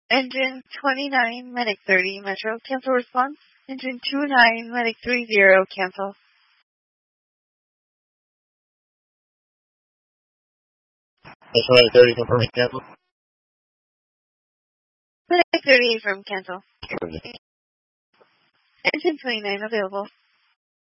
Engine 29, Medic 30, Metro, cancel response. Engine 29, Medic 30, cancel. Medic 30, confirming cancel. Medic 30 from cancel. Engine 29 available.